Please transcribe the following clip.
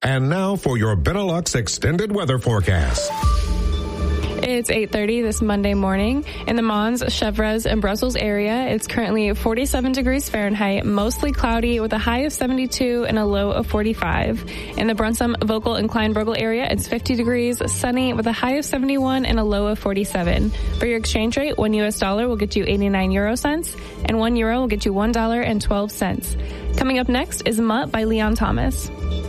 And now for your Benelux extended weather forecast. It's 8:30 this Monday morning. In the Mons, Chevres, and Brussels area, it's currently 47 degrees Fahrenheit, mostly cloudy with a high of 72 and a low of 45. In the Brunsum, Vocal, and Kleinburgel area, it's 50 degrees, sunny with a high of 71 and a low of 47. For your exchange rate, $1 US will get you 89 euro cents, and €1 will get you $1.12. Coming up next is Mutt by Leon Thomas.